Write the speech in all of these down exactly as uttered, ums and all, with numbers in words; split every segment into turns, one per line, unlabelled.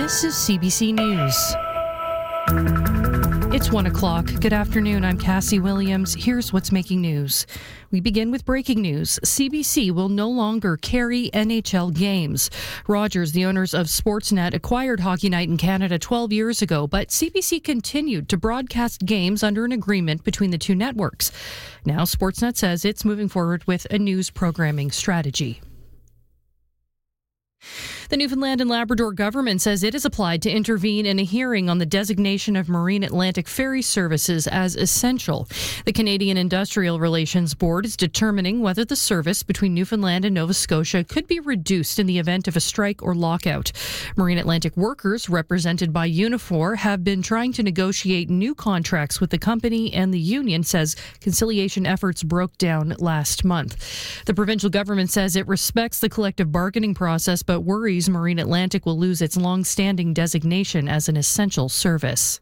This is C B C News. It's one o'clock. Good afternoon. I'm Cassie Williams. Here's what's making news. We begin with breaking news. C B C will no longer carry N H L games. Rogers, the owners of Sportsnet, acquired Hockey Night in Canada twelve years ago, but C B C continued to broadcast games under an agreement between the two networks. Now Sportsnet says it's moving forward with a news programming strategy. The Newfoundland and Labrador government says it has applied to intervene in a hearing on the designation of Marine Atlantic ferry services as essential. The Canadian Industrial Relations Board is determining whether the service between Newfoundland and Nova Scotia could be reduced in the event of a strike or lockout. Marine Atlantic workers, represented by Unifor, have been trying to negotiate new contracts with the company, and the union says conciliation efforts broke down last month. The provincial government says it respects the collective bargaining process, but worries Marine Atlantic will lose its long-standing designation as an essential service.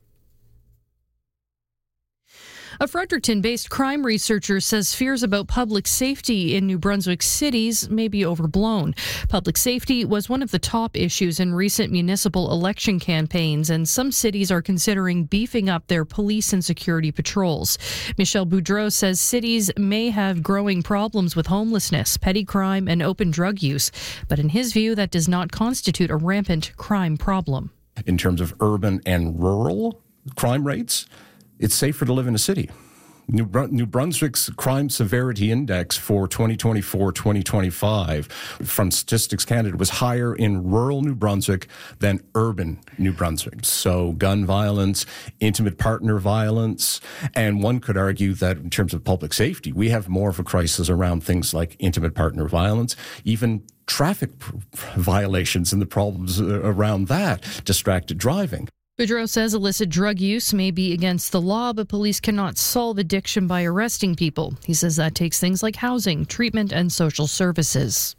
A Fredericton-based crime researcher says fears about public safety in New Brunswick cities may be overblown. Public safety was one of the top issues in recent municipal election campaigns, and some cities are considering beefing up their police and security patrols. Michel Boudreau says cities may have growing problems with homelessness, petty crime, and open drug use, but in his view, that does not constitute a rampant crime problem.
In terms of urban and rural crime rates, it's safer to live in a city. New, Bru- New Brunswick's crime severity index for twenty twenty-four twenty twenty-five from Statistics Canada was higher in rural New Brunswick than urban New Brunswick. So gun violence, intimate partner violence, and one could argue that in terms of public safety, we have more of a crisis around things like intimate partner violence, even traffic violations and the problems around that, distracted driving.
Boudreau says illicit drug use may be against the law, but police cannot solve addiction by arresting people. He says that takes things like housing, treatment, and social services.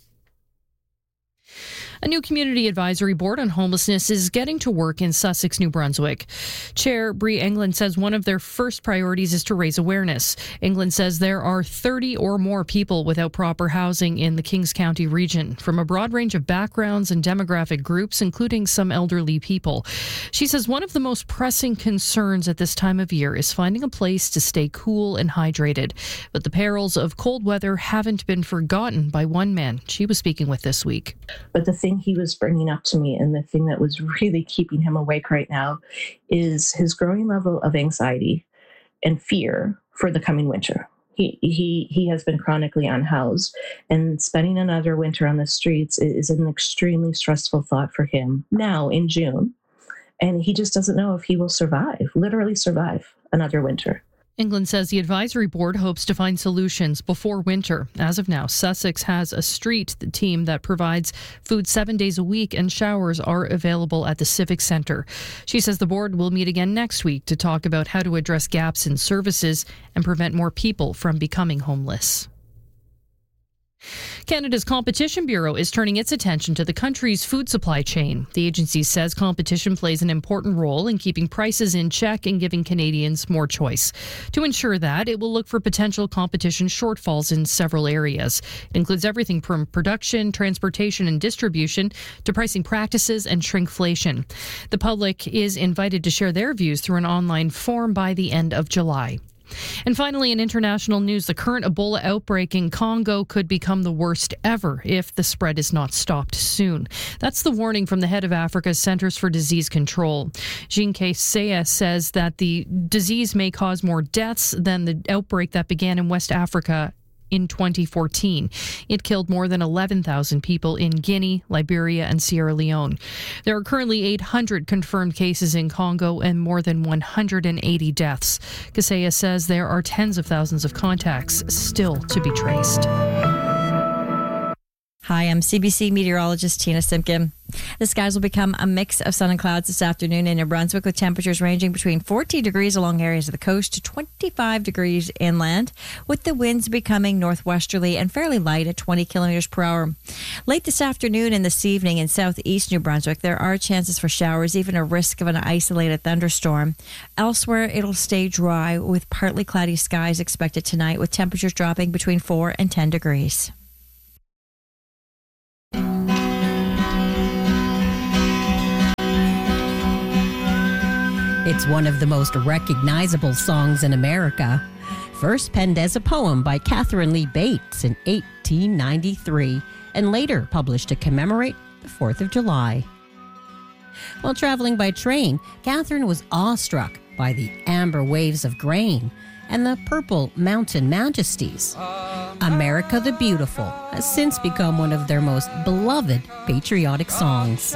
A new community advisory board on homelessness is getting to work in Sussex, New Brunswick. Chair Bree England says one of their first priorities is to raise awareness. England says there are thirty or more people without proper housing in the Kings County region, from a broad range of backgrounds and demographic groups, including some elderly people. She says one of the most pressing concerns at this time of year is finding a place to stay cool and hydrated. But the perils of cold weather haven't been forgotten by one man she was speaking with this week.
But the thing he was bringing up to me, and the thing that was really keeping him awake right now, is his growing level of anxiety and fear for the coming winter. He he he has been chronically unhoused, and spending another winter on the streets is an extremely stressful thought for him now in June. And he just doesn't know if he will survive, literally survive another winter.
England says the advisory board hopes to find solutions before winter. As of now, Sussex has a street team that provides food seven days a week, and showers are available at the Civic Centre. She says the board will meet again next week to talk about how to address gaps in services and prevent more people from becoming homeless. Canada's Competition Bureau is turning its attention to the country's food supply chain. The agency says competition plays an important role in keeping prices in check and giving Canadians more choice. To ensure that, it will look for potential competition shortfalls in several areas. It includes everything from production, transportation, and distribution to pricing practices and shrinkflation. The public is invited to share their views through an online form by the end of July. And finally, in international news, the current Ebola outbreak in Congo could become the worst ever if the spread is not stopped soon. That's the warning from the head of Africa's Centers for Disease Control. Jean Kaseya says that the disease may cause more deaths than the outbreak that began in West Africa in twenty fourteen. It killed more than eleven thousand people in Guinea, Liberia, and Sierra Leone. There are currently eight hundred confirmed cases in Congo and more than one hundred eighty deaths. Kaseya says there are tens of thousands of contacts still to be traced.
Hi, I'm C B C meteorologist Tina Simpkin. The skies will become a mix of sun and clouds this afternoon in New Brunswick, with temperatures ranging between fourteen degrees along areas of the coast to twenty-five degrees inland, with the winds becoming northwesterly and fairly light at twenty kilometers per hour. Late this afternoon and this evening in southeast New Brunswick, there are chances for showers, even a risk of an isolated thunderstorm. Elsewhere, it'll stay dry with partly cloudy skies expected tonight, with temperatures dropping between four and ten degrees.
It's one of the most recognizable songs in America. First penned as a poem by Catherine Lee Bates in eighteen ninety-three, and later published to commemorate the fourth of July. While traveling by train, Catherine was awestruck by the amber waves of grain and the purple mountain majesties. America the Beautiful has since become one of their most beloved patriotic songs.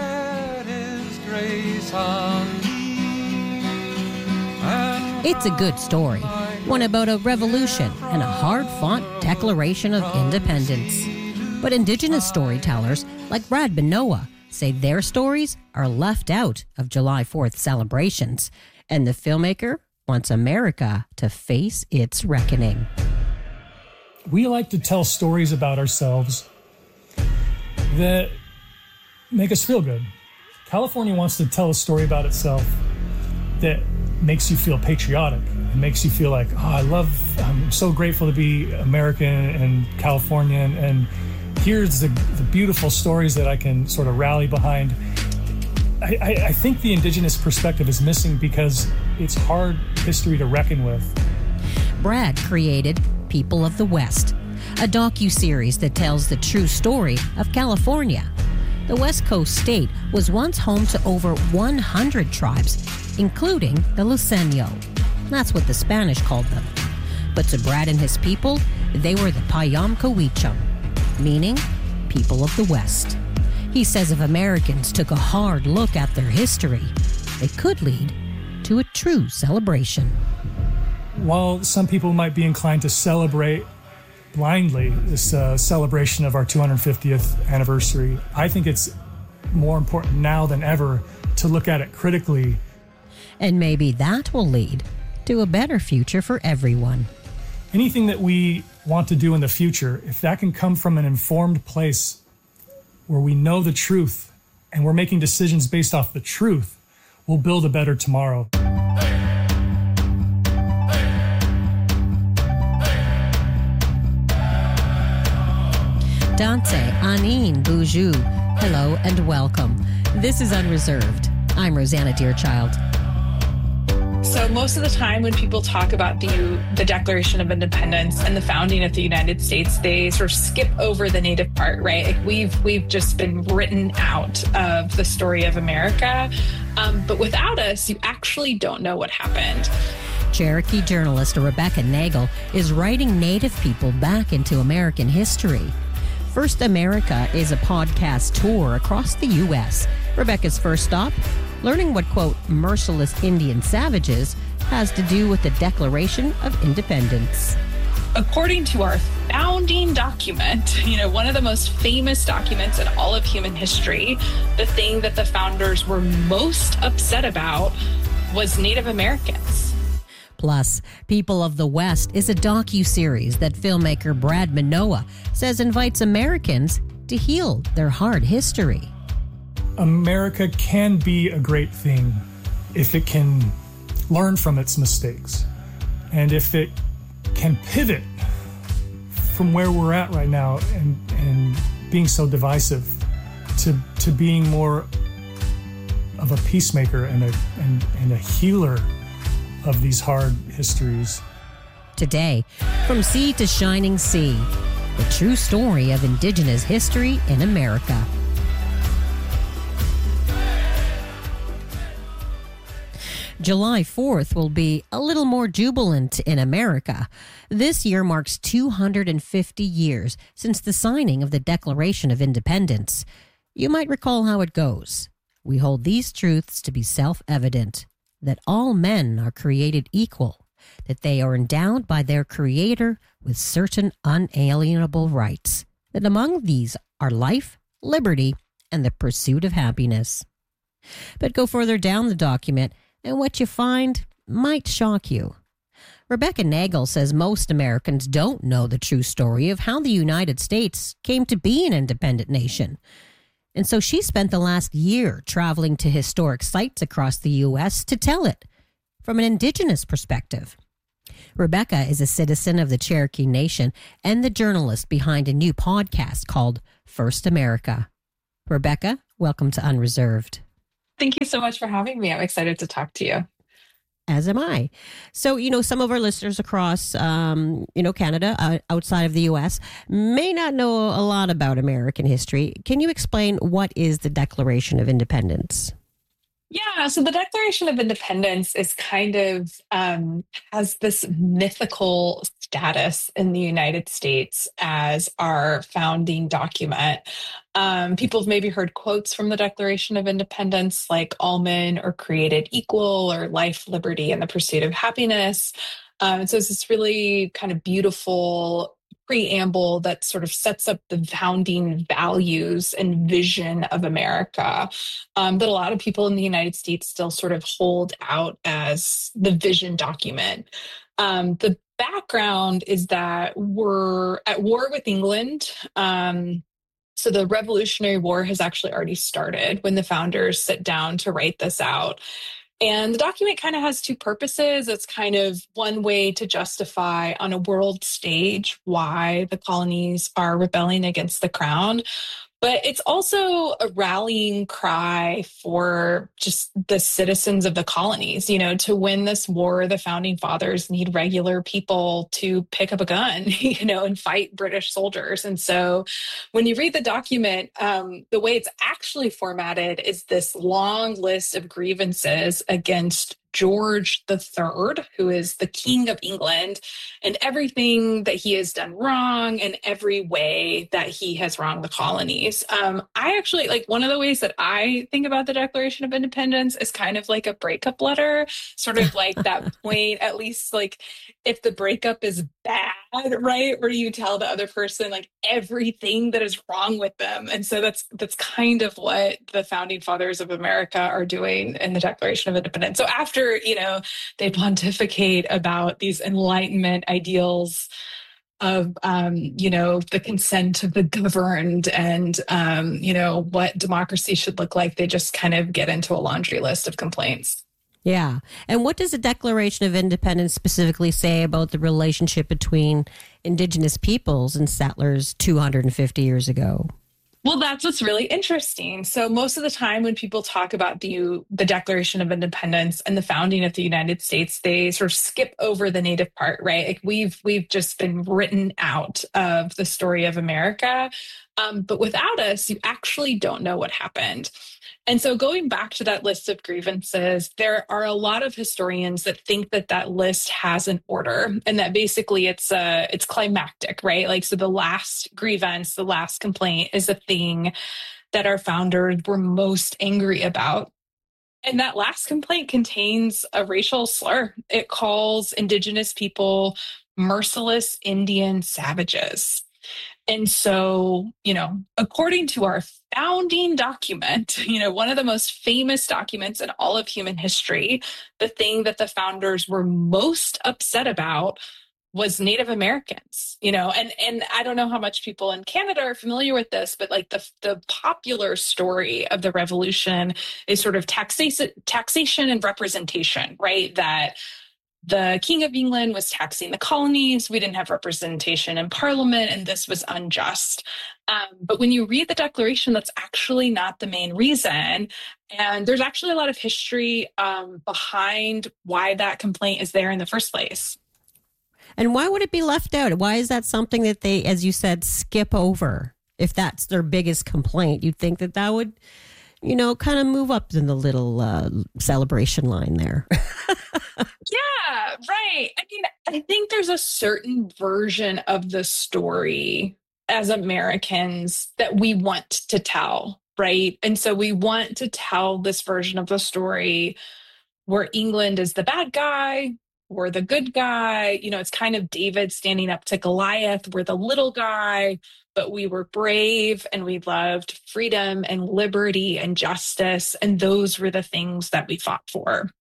It's a good story, one about a revolution and a hard-fought Declaration of Independence. But Indigenous storytellers like Brad Manoah say their stories are left out of July fourth celebrations, and the filmmaker wants America to face its reckoning.
We like to tell stories about ourselves that make us feel good. California wants to tell a story about itself that makes you feel patriotic. It makes you feel like, oh, I love, I'm so grateful to be American and Californian, and here's the, the beautiful stories that I can sort of rally behind. I, I, I think the Indigenous perspective is missing because it's hard history to reckon with.
Brad created People of the West, a docu-series that tells the true story of California. The West Coast state was once home to over one hundred tribes, including the Luiseño. That's what the Spanish called them. But to Brad and his people, they were the Payam-Cowicham, meaning people of the West. He says if Americans took a hard look at their history, it could lead to a true celebration.
While some people might be inclined to celebrate blindly this uh, celebration of our two hundred fiftieth anniversary, I think it's more important now than ever to look at it critically.
And maybe that will lead to a better future for everyone.
Anything that we want to do in the future, if that can come from an informed place where we know the truth and we're making decisions based off the truth, we'll build a better tomorrow.
Dante Anin Boujou, hello and welcome. This is Unreserved. I'm Rosanna Deerchild.
So most of the time when people talk about the the Declaration of Independence and the founding of the United States, they sort of skip over the Native part, right? Like we've we've just been written out of the story of America. Um, but without us, you actually don't know what happened.
Cherokee journalist Rebecca Nagel is writing Native people back into American history. First America is a podcast tour across the U S. Rebecca's first stop, learning what, quote, merciless Indian savages has to do with the Declaration of Independence.
According to our founding document, you know, one of the most famous documents in all of human history, the thing that the founders were most upset about was Native Americans.
Plus, People of the West is a docu-series that filmmaker Brad Manoah says invites Americans to heal their hard history.
America can be a great thing if it can learn from its mistakes and if it can pivot from where we're at right now and, and being so divisive to, to being more of a peacemaker and a, and, and a healer of these hard histories.
Today, From Sea to Shining Sea, the true story of Indigenous history in America. July fourth will be a little more jubilant in America. This year marks two hundred fifty years since the signing of the Declaration of Independence. You might recall how it goes. We hold these truths to be self-evident, that all men are created equal, that they are endowed by their Creator with certain unalienable rights, that among these are life, liberty, and the pursuit of happiness. But go further down the document, and what you find might shock you. Rebecca Nagel says most Americans don't know the true story of how the United States came to be an independent nation. And so she spent the last year traveling to historic sites across the U S to tell it from an Indigenous perspective. Rebecca is a citizen of the Cherokee Nation and the journalist behind a new podcast called First America. Rebecca, welcome to Unreserved.
Thank you so much for having me. I'm excited to talk to you.
as am I. So, you know, some of our listeners across, um, you know, Canada, uh, outside of the U S, may not know a lot about American history. Can you explain what is the Declaration of Independence?
Yeah, so the Declaration of Independence is kind of um, has this mythical status in the United States as our founding document. Um, people have maybe heard quotes from the Declaration of Independence, like all men are created equal, or life, liberty, and the pursuit of happiness. Um, and so it's this really kind of beautiful preamble that sort of sets up the founding values and vision of America um, that a lot of people in the United States still sort of hold out as the vision document. Um, the background is that we're at war with England. Um, so the Revolutionary War has actually already started when the founders sit down to write this out. And the document kind of has two purposes. It's kind of one way to justify on a world stage why the colonies are rebelling against the crown. But it's also a rallying cry for just the citizens of the colonies. You know, to win this war, the founding fathers need regular people to pick up a gun, you know, and fight British soldiers. And so when you read the document, um, the way it's actually formatted is this long list of grievances against George the Third, who is the King of England, and everything that he has done wrong and every way that he has wronged the colonies. Um, I actually, like, one of the ways that I think about the Declaration of Independence is kind of like a breakup letter, sort of like that point, at least like if the breakup is bad, right, where you tell the other person like everything that is wrong with them. And so that's that's kind of what the founding fathers of America are doing in the Declaration of Independence. So after you know, they pontificate about these Enlightenment ideals of, um, you know, the consent of the governed and, um, you know, what democracy should look like. They just kind of get into a laundry list of complaints.
Yeah. And what does the Declaration of Independence specifically say about the relationship between Indigenous peoples and settlers two hundred fifty years ago?
Well, that's what's really interesting. So most of the time when people talk about the, the Declaration of Independence and the founding of the United States, they sort of skip over the Native part, right? Like we've we've just been written out of the story of America. Um, but without us, you actually don't know what happened. And so going back to that list of grievances, there are a lot of historians that think that that list has an order and that basically it's uh, it's climactic, right? Like, so the last grievance, the last complaint is the thing that our founders were most angry about. And that last complaint contains a racial slur. It calls Indigenous people merciless Indian savages. And so, you know, according to our founding document, you know, one of the most famous documents in all of human history, the thing that the founders were most upset about was Native Americans, you know, and, and I don't know how much people in Canada are familiar with this, but like the, the popular story of the revolution is sort of taxation, taxation and representation, right? That the King of England was taxing the colonies. We didn't have representation in Parliament, and this was unjust. Um, but when you read the Declaration, that's actually not the main reason. And there's actually a lot of history um, behind why that complaint is there in the first place.
And why would it be left out? Why is that something that they, as you said, skip over? If that's their biggest complaint, you'd think that that would, you know, kind of move up in the little uh, celebration line there.
Yeah, right. I mean, I think there's a certain version of the story as Americans that we want to tell, right? And so we want to tell this version of the story where England is the bad guy, we're the good guy. You know, it's kind of David standing up to Goliath. We're the little guy, but we were brave and we loved freedom and liberty and justice. And those were the things that we fought for.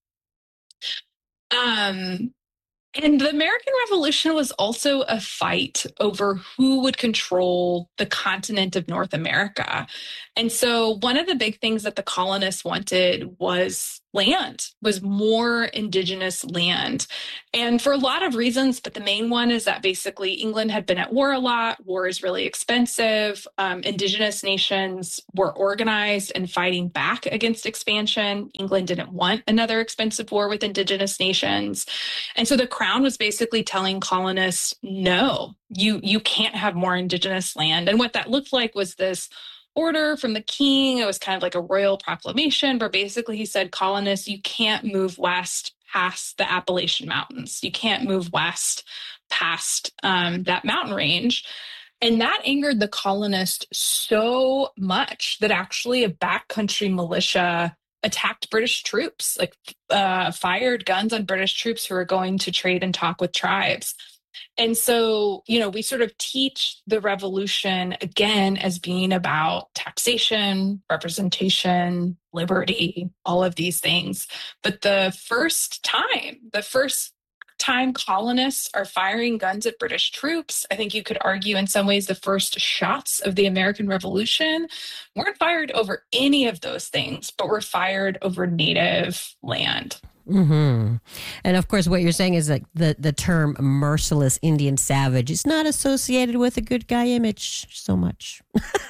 Um, and the American Revolution was also a fight over who would control the continent of North America. And so one of the big things that the colonists wanted was land, was more indigenous land. And for a lot of reasons, but the main one is that basically England had been at war a lot. War is really expensive. Um, indigenous nations were organized and fighting back against expansion. England didn't want another expensive war with indigenous nations. And so the crown was basically telling colonists, no, you, you can't have more indigenous land. And what that looked like was this order from the king. It was kind of like a royal proclamation, where basically he said, colonists, you can't move west past the Appalachian Mountains. You can't move west past um, that mountain range. And that angered the colonists so much that actually a backcountry militia attacked British troops, like uh, fired guns on British troops who were going to trade and talk with tribes. And so, you know, we sort of teach the revolution again as being about taxation, representation, liberty, all of these things. But the first time, the first time colonists are firing guns at British troops, I think you could argue in some ways the first shots of the American Revolution weren't fired over any of those things, but were fired over native land.
Mm-hmm. And of course, what you're saying is that the, the term merciless Indian savage is not associated with a good guy image so much.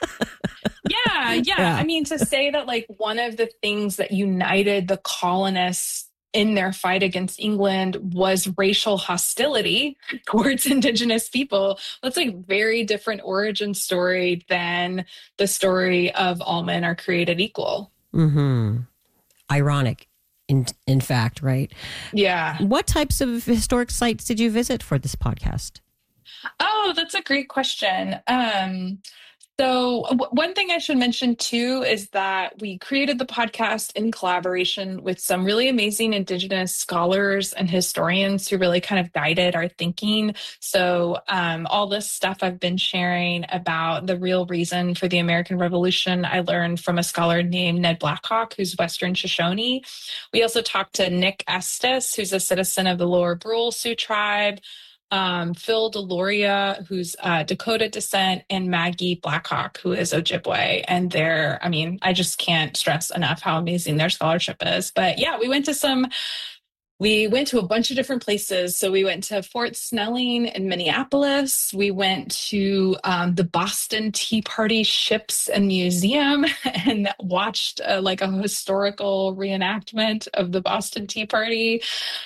yeah, yeah, yeah. I mean, to say that like one of the things that united the colonists in their fight against England was racial hostility towards indigenous people, that's like very different origin story than the story of all men are created equal.
Mm-hmm. Ironic. In in fact, right?
Yeah.
What types of historic sites did you visit for this podcast?
Oh, that's a great question. Um, so w- one thing I should mention too is that we created the podcast in collaboration with some really amazing Indigenous scholars and historians who really kind of guided our thinking. So um, all this stuff I've been sharing about the real reason for the American Revolution, I learned from a scholar named Ned Blackhawk, who's Western Shoshone. We also talked to Nick Estes, who's a citizen of the Lower Brule Sioux tribe, Um, Phil Deloria, who's uh, Dakota descent, and Maggie Blackhawk, who is Ojibwe. And they're, I mean, I just can't stress enough how amazing their scholarship is. But yeah, we went to some, we went to a bunch of different places. So we went to Fort Snelling in Minneapolis. We went to um, the Boston Tea Party Ships and Museum and watched uh, like a historical reenactment of the Boston Tea Party.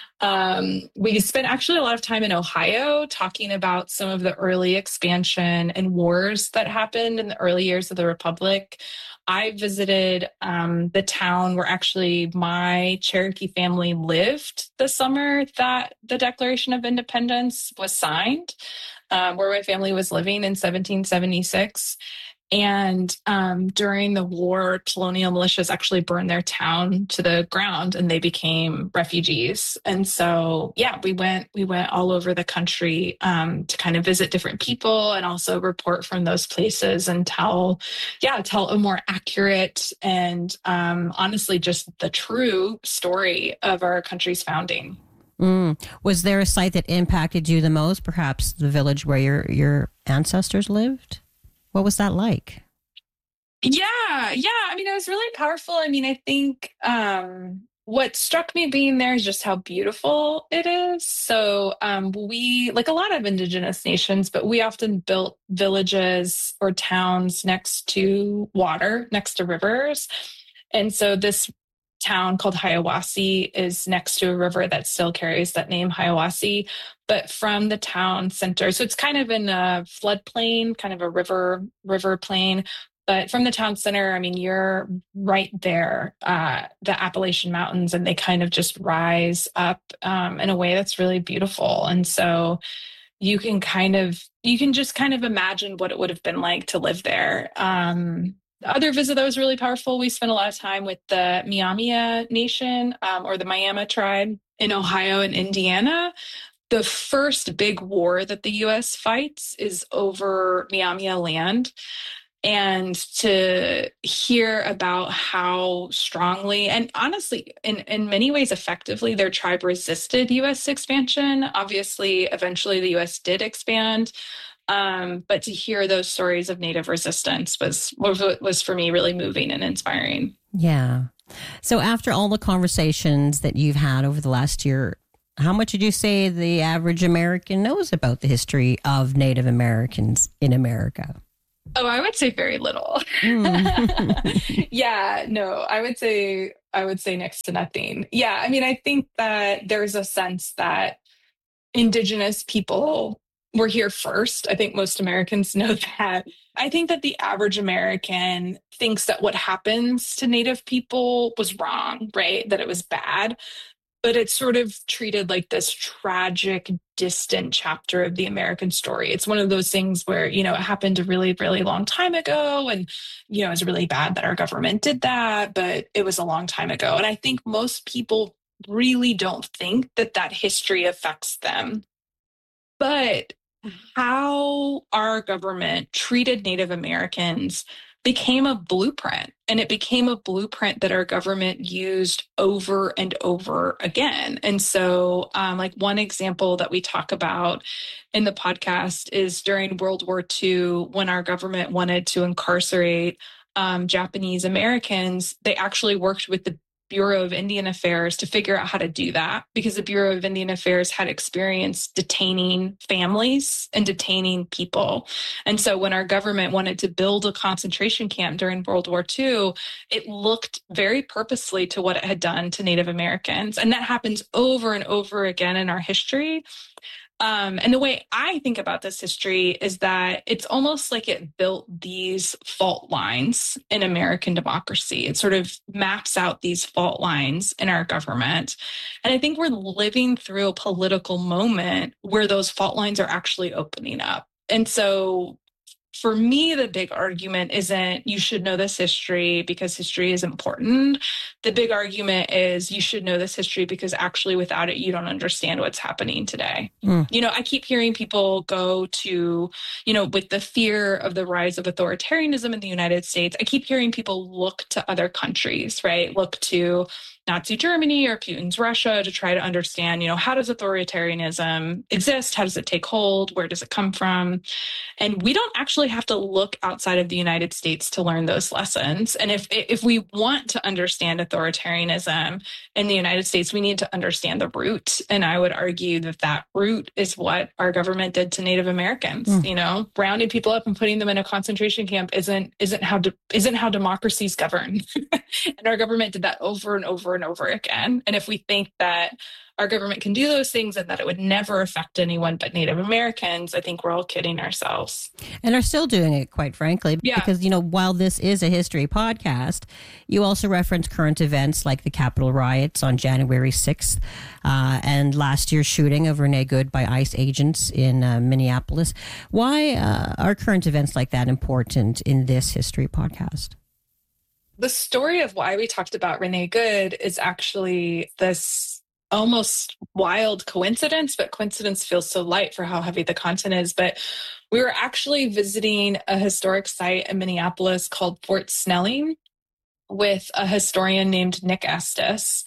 Um, we spent actually a lot of time in Ohio talking about some of the early expansion and wars that happened in the early years of the Republic. I visited um, the town where actually my Cherokee family lived the summer that the Declaration of Independence was signed, um, where my family was living in seventeen seventy-six. And um, during the war, colonial militias actually burned their town to the ground, and they became refugees. And so, yeah, we went we went all over the country um, to kind of visit different people and also report from those places and tell, yeah, tell a more accurate and um, honestly just the true story of our country's founding.
Mm. Was there a site that impacted you the most? Perhaps the village where your your ancestors lived? What was that like?
Yeah, yeah. I mean, it was really powerful. I mean, I think um, what struck me being there is just how beautiful it is. So um, we, like a lot of Indigenous nations, but we often built villages or towns next to water, next to rivers. And so this town called Hiawassee is next to a river that still carries that name, Hiawassee. But from the town center, so it's kind of in a floodplain, kind of a river river plain. But from the town center, I mean, you're right there, uh, the Appalachian Mountains, and they kind of just rise up um, in a way that's really beautiful. And so you can kind of, you can just kind of imagine what it would have been like to live there. Um, The other visit that was really powerful, we spent a lot of time with the Miamia Nation um, or the Miami tribe in Ohio and Indiana. The first big war that the U S fights is over Miamia land. And to hear about how strongly and honestly, in, in many ways effectively, their tribe resisted U S expansion. Obviously, eventually the U S did expand. Um, but to hear those stories of Native resistance was, was was for me really moving and inspiring.
Yeah. So after all the conversations that you've had over the last year, how much would you say the average American knows about the history of Native Americans in America?
Oh, I would say very little.
Mm.
Yeah, no, I would say I would say next to nothing. Yeah, I mean, I think that there's a sense that Indigenous people were here first. I think most Americans know that. I think that the average American thinks that what happens to Native people was wrong, right? That it was bad. But it's sort of treated like this tragic, distant chapter of the American story. It's one of those things where, you know, it happened a really, really long time ago. And, you know, it's really bad that our government did that, but it was a long time ago. And I think most people really don't think that that history affects them. But how our government treated Native Americans became a blueprint, and it became a blueprint that our government used over and over again. And so, um, like one example that we talk about in the podcast is during World War Two, when our government wanted to incarcerate um, Japanese Americans, they actually worked with the Bureau of Indian Affairs to figure out how to do that, because the Bureau of Indian Affairs had experience detaining families and detaining people. And so when our government wanted to build a concentration camp during World War Two, it looked very purposely to what it had done to Native Americans. And that happens over and over again in our history. Um, and the way I think about this history is that it's almost like it built these fault lines in American democracy. It sort of maps out these fault lines in our government. And I think we're living through a political moment where those fault lines are actually opening up. And so for me, the big argument isn't you should know this history because history is important. The big argument is you should know this history because actually without it, you don't understand what's happening today. Mm. You know, I keep hearing people go to, you know, with the fear of the rise of authoritarianism in the United States, I keep hearing people look to other countries, right? Look to Nazi Germany or Putin's Russia to try to understand, you know, how does authoritarianism exist? How does it take hold? Where does it come from? And we don't actually have to look outside of the United States to learn those lessons. And if if we want to understand authoritarianism in the United States, we need to understand the root. And I would argue that that root is what our government did to Native Americans. Mm. You know, rounding people up and putting them in a concentration camp isn't isn't how de- isn't how democracies govern. And our government did that over and over and over again. And if we think that our government can do those things and that it would never affect anyone but Native Americans, I think we're all kidding ourselves.
And are still doing it, quite frankly. Yeah. Because, you know, while this is a history podcast, you also reference current events like the Capitol riots on January sixth uh, and last year's shooting of Renee Good by ICE agents in uh, Minneapolis. Why uh, are current events like that important in this history podcast?
The story of why we talked about Renee Good is actually this almost wild coincidence, but coincidence feels so light for how heavy the content is. But we were actually visiting a historic site in Minneapolis called Fort Snelling with a historian named Nick Estes.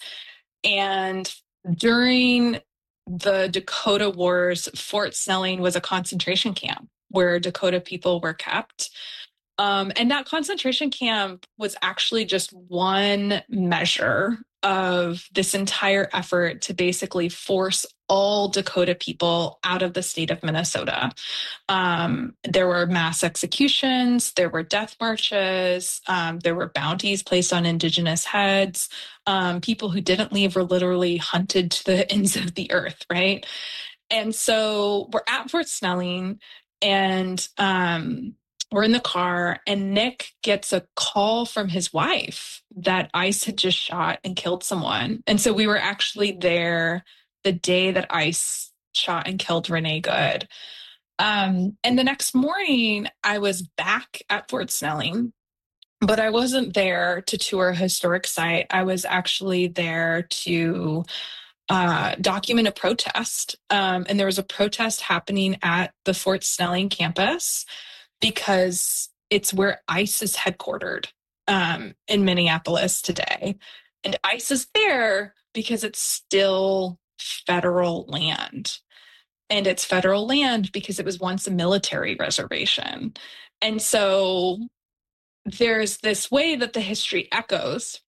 And during the Dakota Wars, Fort Snelling was a concentration camp where Dakota people were kept. Um, and that concentration camp was actually just one measure of this entire effort to basically force all Dakota people out of the state of Minnesota. Um, there were mass executions, there were death marches, um, there were bounties placed on Indigenous heads. Um, people who didn't leave were literally hunted to the ends of the earth, right? And so we're at Fort Snelling, and um, we're in the car, and Nick gets a call from his wife that ICE had just shot and killed someone. And so we were actually there the day that ICE shot and killed Renee Good. Um, and the next morning, I was back at Fort Snelling, but I wasn't there to tour a historic site. I was actually there to uh, document a protest. Um, and there was a protest happening at the Fort Snelling campus, because it's where ICE is headquartered um, in Minneapolis today. And ICE is there because it's still federal land. And it's federal land because it was once a military reservation. And so there's this way that the history echoes,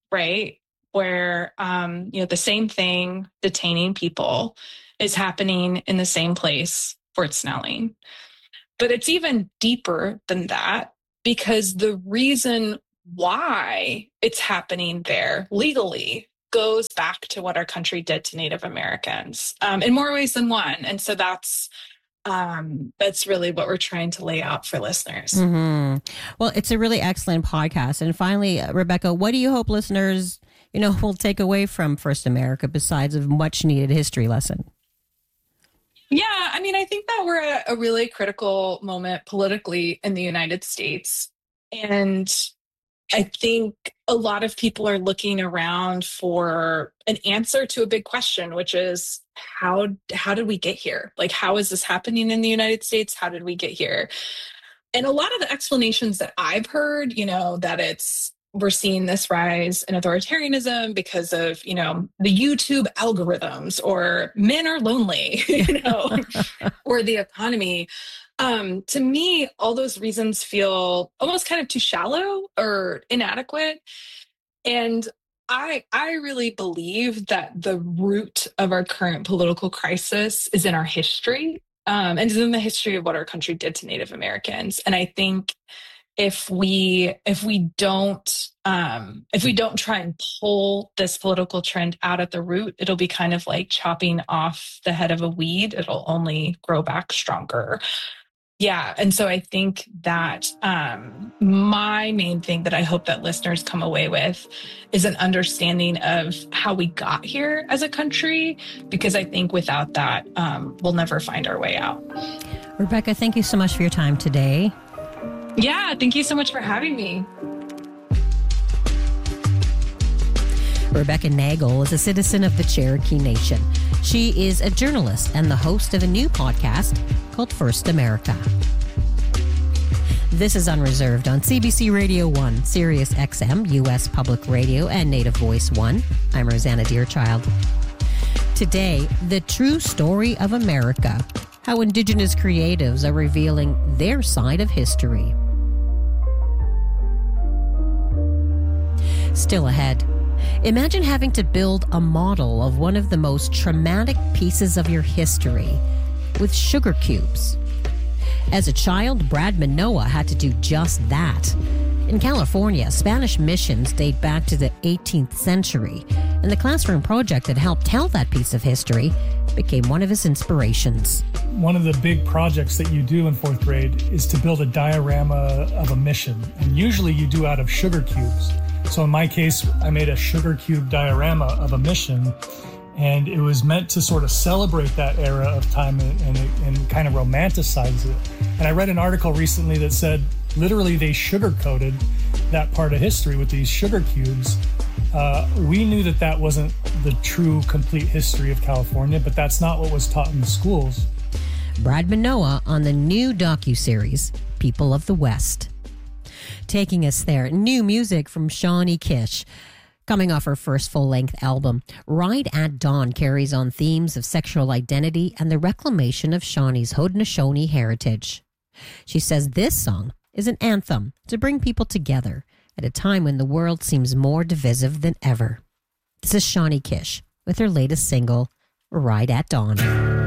right? Where, um, you know, the same thing, detaining people, is happening in the same place, Fort Snelling. But it's even deeper than that, because the reason why it's happening there legally goes back to what our country did to Native Americans um, in more ways than one. And so that's um, that's really what we're trying to lay out for listeners.
Mm-hmm. Well, it's a really excellent podcast. And finally, Rebecca, what do you hope listeners, you know, will take away from First America besides a much needed history lesson?
Yeah, I mean, I think that we're at a really critical moment politically in the United States. And I think a lot of people are looking around for an answer to a big question, which is how how did we get here? Like, how is this happening in the United States? How did we get here? And a lot of the explanations that I've heard, you know, that it's we're seeing this rise in authoritarianism because of, you know, the YouTube algorithms, or men are lonely, you know, or the economy. Um, to me, all those reasons feel almost kind of too shallow or inadequate. And I, I really believe that the root of our current political crisis is in our history, um, and is in the history of what our country did to Native Americans. And I think if we if we don't um, if we don't try and pull this political trend out at the root, it'll be kind of like chopping off the head of a weed. It'll only grow back stronger. Yeah. And so I think that um, my main thing that I hope that listeners come away with is an understanding of how we got here as a country, because I think without that, um, we'll never find our way out.
Rebecca, thank you so much for your time today.
Yeah, thank you so much for having me.
Rebecca Nagle is a citizen of the Cherokee Nation. She is a journalist and the host of a new podcast called First America. This is Unreserved on C B C Radio one, Sirius X M, U S Public Radio, and Native Voice one. I'm Rosanna Deerchild. Today, the true story of America, how Indigenous creatives are revealing their side of history. Still ahead, imagine having to build a model of one of the most traumatic pieces of your history with sugar cubes. As a child, Brad Manoah had to do just that. In California, Spanish missions date back to the eighteenth century, and the classroom project that helped tell that piece of history became one of his inspirations.
One of the big projects that you do in fourth grade is to build a diorama of a mission, and usually you do out of sugar cubes. So in my case, I made a sugar cube diorama of a mission, and it was meant to sort of celebrate that era of time and, and, and kind of romanticize it. And I read an article recently that said literally they sugar-coated that part of history with these sugar cubes. Uh, we knew that that wasn't the true, complete history of California, but that's not what was taught in the schools.
Brad Manoah on the new docuseries, People of the West. Taking us there, new music from Shawnee Kish. Coming off her first full-length album, Ride at Dawn carries on themes of sexual identity and the reclamation of Shawnee's Haudenosaunee heritage. She says this song is an anthem to bring people together at a time when the world seems more divisive than ever. This is Shawnee Kish with her latest single, Ride at Dawn.